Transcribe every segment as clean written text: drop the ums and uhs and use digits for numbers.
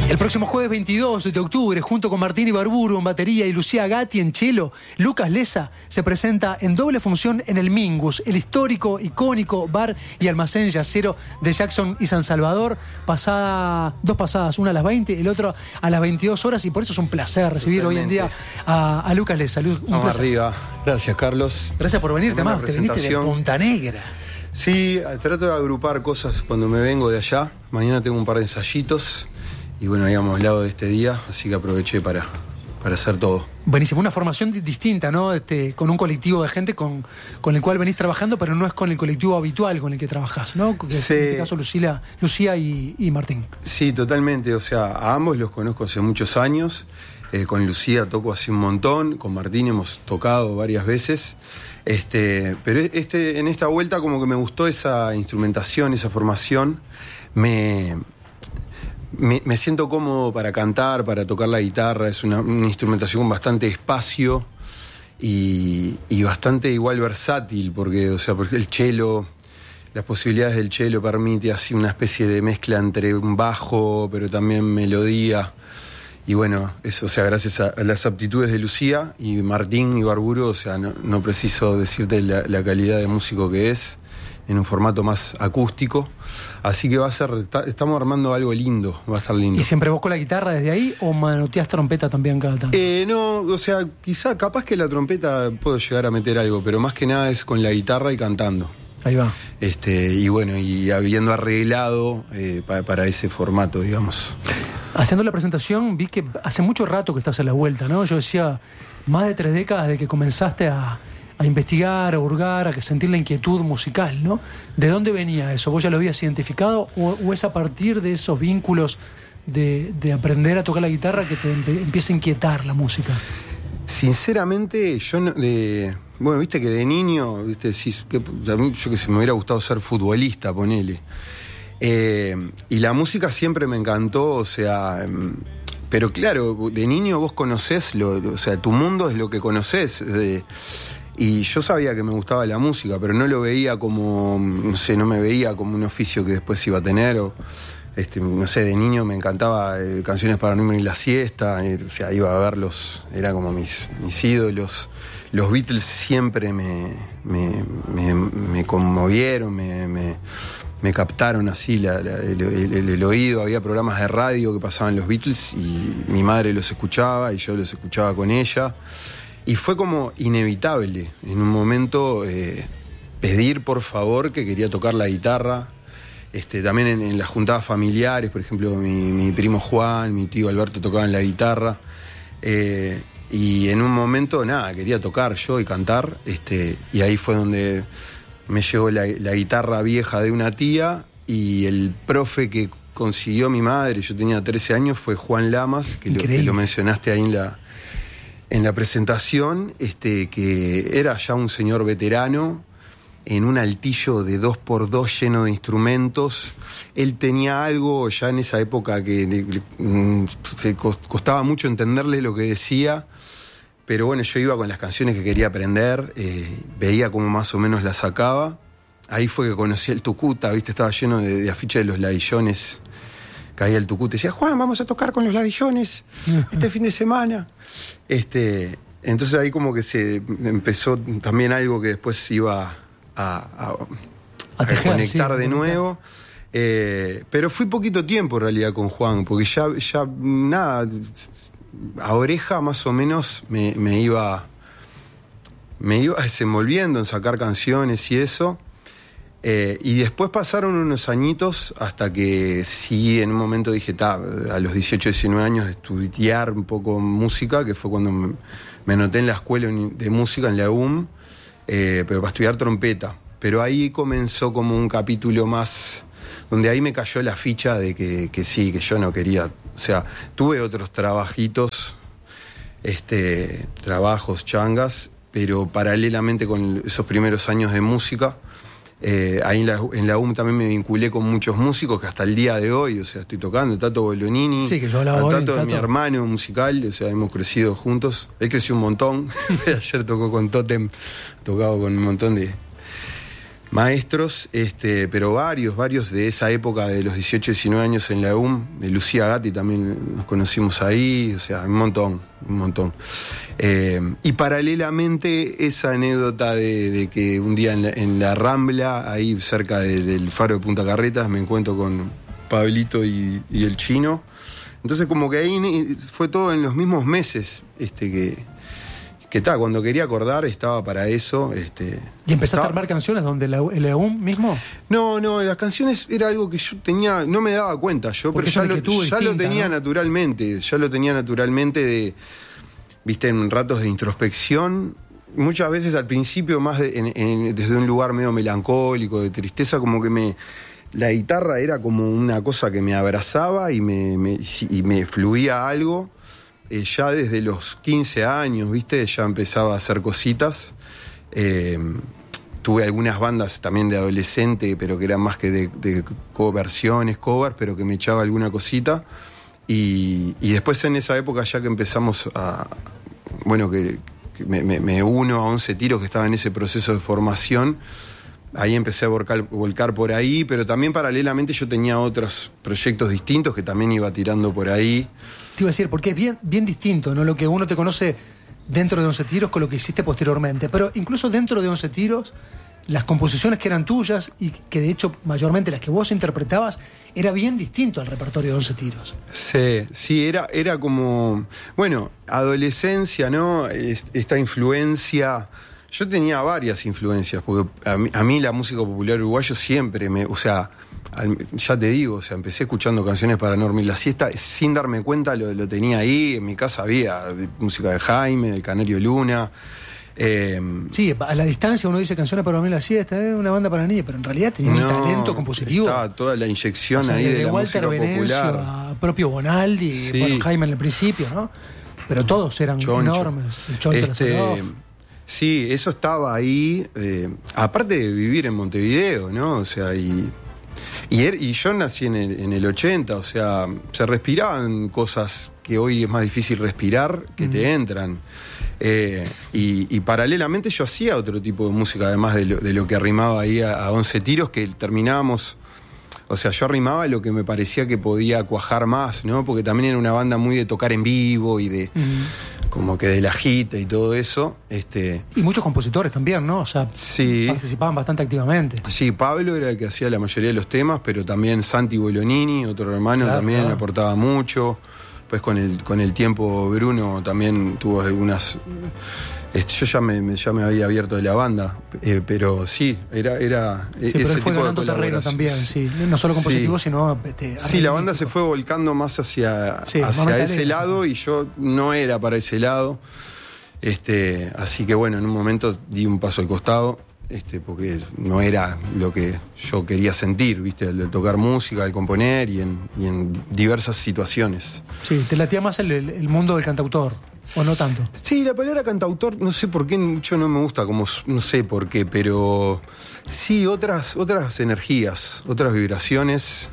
El próximo jueves 22 de octubre, junto con Martín Ibarburu en batería y Lucía Gatti en cello, Lucas Leza se presenta en doble función en el Mingus, el histórico, icónico bar y almacén yacero de Jackson y San Salvador, dos pasadas, una a las 20, el otro a las 22 horas, y por eso es un placer recibir hoy en día a Lucas Leza. Vamos arriba. Gracias, Carlos. Gracias por venirte, más. Te viniste de Punta Negra. Sí, trato de agrupar cosas cuando me vengo de allá. Mañana tengo un par de ensayitos. Y bueno, habíamos hablado de este día, así que aproveché para hacer todo. Buenísimo, una formación distinta, ¿no? Con un colectivo de gente con el cual venís trabajando, pero no es con el colectivo habitual con el que trabajás, ¿no? Sí. En este caso Lucía y Martín. Sí, totalmente, o sea, a ambos los conozco hace muchos años. Con Lucía toco hace un montón, con Martín hemos tocado varias veces. Pero en esta vuelta como que me gustó esa instrumentación, esa formación. Me siento cómodo para cantar, para tocar la guitarra. Es una instrumentación con bastante espacio y bastante igual versátil, porque el cello, las posibilidades del cello permite así una especie de mezcla entre un bajo, pero también melodía. Y bueno, eso, gracias a las aptitudes de Lucía y Martín Ibarburu, no preciso decirte la calidad de músico que es, en un formato más acústico. Así que estamos armando algo lindo, va a estar lindo. ¿Y siempre vos con la guitarra desde ahí o manoteás trompeta también cada tanto? No, capaz que la trompeta puedo llegar a meter algo, pero más que nada es con la guitarra y cantando. Ahí va. Y bueno, y habiendo arreglado para ese formato, digamos. Haciendo la presentación vi que hace mucho rato que estás a la vuelta, ¿no? Yo decía, más de 3 décadas de que comenzaste a investigar, a hurgar, a sentir la inquietud musical, ¿no? ¿De dónde venía eso? ¿Vos ya lo habías identificado o es a partir de esos vínculos de aprender a tocar la guitarra que te empieza a inquietar la música? Sinceramente, yo bueno, viste que de niño, yo que sé, me hubiera gustado ser futbolista, ponele. Y la música siempre me encantó, pero claro, de niño vos conocés, tu mundo es lo que conocés. Y yo sabía que me gustaba la música, pero no lo veía como, no me veía como un oficio que después iba a tener. De niño me encantaba canciones para no irme en la siesta, iba a verlos, era como mis ídolos. Los Beatles siempre me conmovieron, me captaron así el oído. Había programas de radio que pasaban los Beatles y mi madre los escuchaba y yo los escuchaba con ella. Y fue como inevitable en un momento pedir por favor que quería tocar la guitarra. También en las juntadas familiares, por ejemplo, mi primo Juan, mi tío Alberto tocaban la guitarra. Y en un momento, quería tocar yo y cantar. Y ahí fue donde me llegó la guitarra vieja de una tía, y el profe que consiguió mi madre, yo tenía 13 años, fue Juan Lamas, que lo mencionaste ahí en la presentación, que era ya un señor veterano, en un altillo de 2x2 lleno de instrumentos. Él tenía algo ya en esa época que se costaba mucho entenderle lo que decía, pero bueno, yo iba con las canciones que quería aprender, veía cómo más o menos las sacaba. Ahí fue que conocí el Tucuta, ¿viste? Estaba lleno de afiches de los Ladillones. Caía el Tucuta y decía, Juan, vamos a tocar con los Ladillones este fin de semana. Entonces ahí como que se empezó también algo que después iba a conectar, sí, de nuevo. Pero fui poquito tiempo en realidad con Juan, porque ya nada, a oreja más o menos me iba desenvolviendo en sacar canciones y eso. Y después pasaron unos añitos hasta que sí, en un momento dije, a los 18, 19 años, de estudiar un poco música, que fue cuando me anoté en la escuela de música, en la UM, pero para estudiar trompeta. Pero ahí comenzó como un capítulo más, donde ahí me cayó la ficha de que sí, que yo no quería. Tuve otros trabajitos, trabajos, changas, pero paralelamente con esos primeros años de música, ahí en la UM también me vinculé con muchos músicos que hasta el día de hoy, estoy tocando, Tato Bolonini, sí, que yo hablaba hoy, Tato es mi hermano musical, hemos crecido juntos, él creció un montón. Ayer tocó con Totem, tocado con un montón de maestros, pero varios de esa época, de los 18, 19 años en la UM, de Lucía Gatti también nos conocimos ahí, o sea, un montón. Y paralelamente esa anécdota de que un día en la Rambla, ahí cerca del faro de Punta Carretas, me encuentro con Pablito y el Chino. Entonces como que ahí fue todo en los mismos meses, que cuando quería acordar estaba para eso. ¿Y empezaste a armar canciones donde el EUM mismo? No, las canciones era algo que yo tenía, no me daba cuenta yo, porque pero ya lo tenía, ¿no? naturalmente, viste, en ratos de introspección, muchas veces al principio más desde un lugar medio melancólico, de tristeza, como que la guitarra era como una cosa que me abrazaba y me fluía algo. Ya desde los 15 años, ¿viste? Ya empezaba a hacer cositas. Tuve algunas bandas también de adolescente, pero que eran más que de versiones, covers, pero que me echaba alguna cosita. Y después en esa época ya que empezamos que me uno a 11 Tiros, que estaba en ese proceso de formación. Ahí empecé a volcar por ahí, pero también paralelamente yo tenía otros proyectos distintos que también iba tirando por ahí. Te iba a decir, porque es bien distinto, ¿no? Lo que uno te conoce dentro de 11 Tiros con lo que hiciste posteriormente. Pero incluso dentro de 11 Tiros, las composiciones que eran tuyas y que de hecho mayormente las que vos interpretabas, era bien distinto al repertorio de 11 Tiros. Sí, era como, adolescencia, ¿no? Esta influencia. Yo tenía varias influencias, porque a mí la música popular uruguayo siempre ya te digo, empecé escuchando canciones para no dormir la siesta, sin darme cuenta lo tenía ahí. En mi casa había música de Jaime, del Canario Luna. Sí, a la distancia uno dice canciones para dormir la siesta, una banda para niños, pero en realidad tenía un talento compositivo. Estaba toda la inyección ahí de la Walter música Venecio, popular. a propio Bonaldi, sí. Jaime en el principio, ¿no? Pero todos eran enormes. El Choncho Lazarov. Sí, eso estaba ahí, aparte de vivir en Montevideo, ¿no? O sea, y yo nací en el 80, o sea, se respiraban cosas que hoy es más difícil respirar, que te entran. Y paralelamente yo hacía otro tipo de música, además de lo que arrimaba ahí a 11 Tiros, que terminábamos. O sea, yo arrimaba lo que me parecía que podía cuajar más, ¿no? Porque también era una banda muy de tocar en vivo y de como que de la gita y todo eso. Y muchos compositores también, ¿no? O sea, sí, participaban bastante activamente. Sí, Pablo era el que hacía la mayoría de los temas, pero también Santi Bolonini, otro hermano, también aportaba mucho. Pues con el tiempo Bruno también tuvo algunas. Yo ya me había abierto de la banda, pero sí, era sí, pero él fue ganando terreno también, sí, no solo compositivo, sino sí, la banda se fue volcando más hacia ese lado, y yo no era para ese lado, así que bueno, en un momento di un paso al costado, porque no era lo que yo quería sentir, ¿viste? El tocar música, el componer y en diversas situaciones. Sí, te latía más el mundo del cantautor. ¿O no tanto? Sí, la palabra cantautor, no sé por qué, mucho no me gusta, no sé por qué, pero sí, otras energías, otras vibraciones,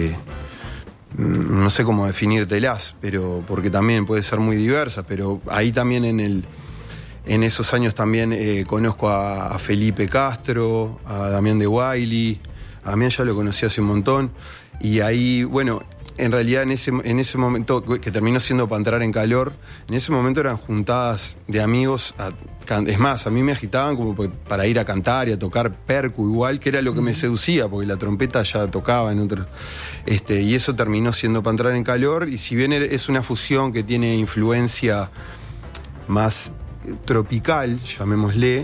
no sé cómo definírtelas, pero porque también puede ser muy diversa, pero ahí también en esos años también conozco a Felipe Castro, a Damián de Wiley, a Damián ya lo conocí hace un montón, y ahí, bueno, en realidad en ese momento, que terminó siendo para entrar en calor, en ese momento eran juntadas de amigos, es más, a mí me agitaban como para ir a cantar y a tocar percu igual, que era lo que me seducía, porque la trompeta ya tocaba en otro, y eso terminó siendo para entrar en calor, y si bien es una fusión que tiene influencia más tropical, llamémosle,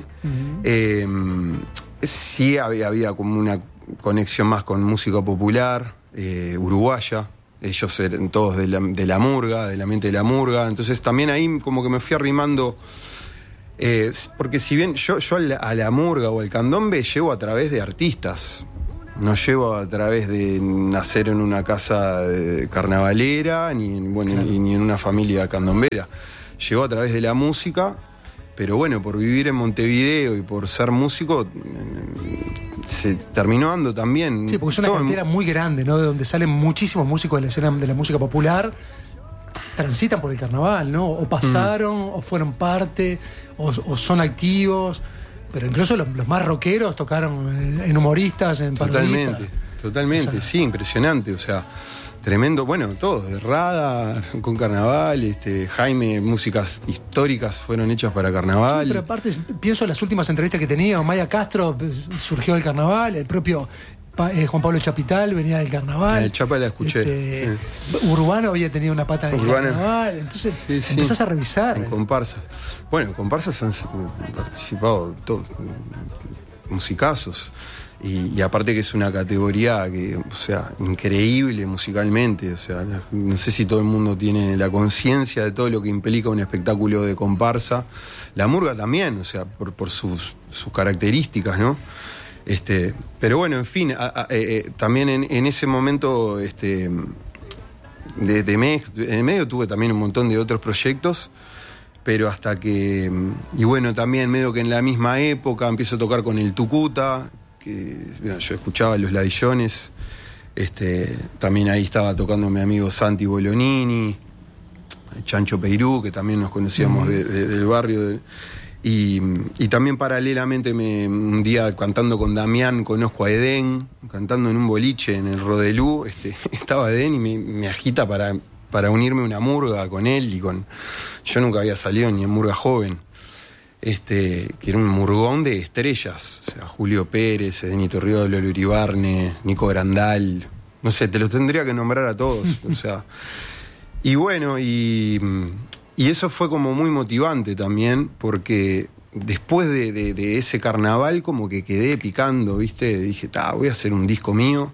sí había como una conexión más con música popular, uruguaya. Ellos eran todos de la murga, de la mente de la murga. Entonces también ahí como que me fui arrimando, porque si bien yo a la murga o al candombe llevo a través de artistas, no llevo a través de nacer en una casa carnavalera ni en una familia candombera. Llevo a través de la música, pero bueno, por vivir en Montevideo y por ser músico, se terminó dando también. Sí, porque es una cantera muy grande, ¿no? De donde salen muchísimos músicos de la escena de la música popular, transitan por el carnaval, ¿no? O pasaron, o fueron parte, o son activos. pero incluso los más rockeros tocaron en humoristas, en parodistas. Totalmente, o sea, sí, impresionante, o sea, tremendo, bueno, todo, de Rada, con Carnaval, Jaime, músicas históricas fueron hechas para Carnaval. Sí, pero aparte, pienso en las últimas entrevistas que tenía, Maya Castro surgió del Carnaval, el propio Juan Pablo Chapital venía del Carnaval. El Chapa la escuché. Urbano había tenido una pata del Carnaval, entonces empezás a revisar. En comparsas. Bueno, en comparsas han participado todos, musicazos. Y aparte que es una categoría que, o sea, increíble musicalmente, o sea, no sé si todo el mundo tiene la conciencia de todo lo que implica un espectáculo de comparsa. La murga también, o sea, por sus características, ¿no? Pero bueno, en fin, también en ese momento, en el medio tuve también un montón de otros proyectos, pero hasta que, y bueno, también medio que en la misma época empiezo a tocar con el Tucuta, que bueno, yo escuchaba Los Ladillones, también ahí estaba tocando mi amigo Santi Bolonini, Chancho Peirú, que también nos conocíamos del barrio, y también paralelamente un día cantando con Damián conozco a Edén, cantando en un boliche en el Rodelú, estaba Edén y me agita para unirme a una murga con él yo nunca había salido ni en murga joven. Que era un murgón de estrellas, o sea, Julio Pérez, Edenito Riolo, Lolo Iribarne, Nico Grandal, no sé, te los tendría que nombrar a todos, o sea, y bueno, y eso fue como muy motivante también, porque después de ese carnaval como que quedé picando, ¿viste? Dije, voy a hacer un disco mío,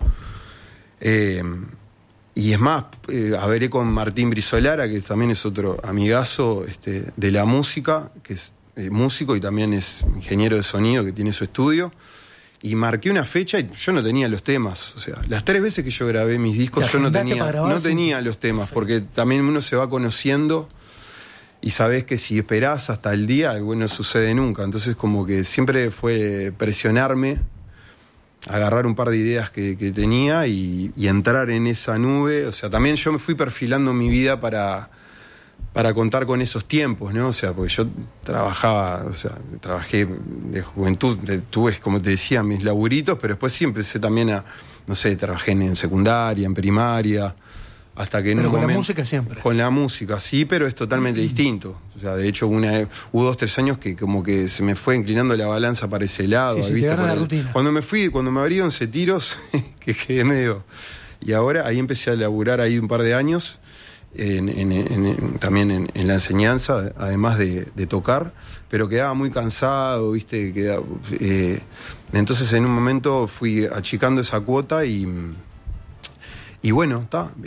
y es más, hablé con Martín Brizolara, que también es otro amigazo de la música, que es músico y también es ingeniero de sonido, que tiene su estudio, y marqué una fecha y yo no tenía los temas, o sea, las 3 veces que yo grabé mis discos yo no tenía los temas, porque también uno se va conociendo y sabés que si esperás hasta el día, bueno, no sucede nunca, entonces como que siempre fue presionarme, agarrar un par de ideas que tenía y entrar en esa nube, o sea, también yo me fui perfilando mi vida para contar con esos tiempos, ¿no? O sea, porque yo trabajé de juventud, tuve, como te decía, mis laburitos, pero después sí empecé también trabajé en secundaria, en primaria, hasta que pero con la música siempre. Con la música, sí, pero es totalmente distinto. O sea, de hecho, hubo 2-3 años que como que se me fue inclinando la balanza para ese lado. Sí, ¿viste? la rutina. Cuando me abrí 11 tiros, que quedé medio... Y ahora ahí empecé a laburar ahí un par de años, también en la enseñanza, además de tocar, pero quedaba muy cansado, ¿viste? Entonces en un momento fui achicando esa cuota y bueno,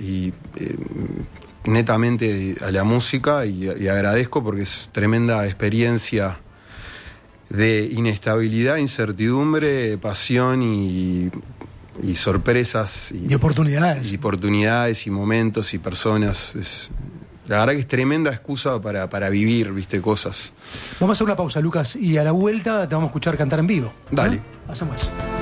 netamente a la música y agradezco porque es tremenda experiencia de inestabilidad, incertidumbre, pasión y sorpresas y oportunidades y momentos y personas. La verdad que es tremenda excusa para vivir, ¿viste? Cosas. Vamos a hacer una pausa, Lucas, y a la vuelta te vamos a escuchar cantar en vivo. Dale. Hacemos eso.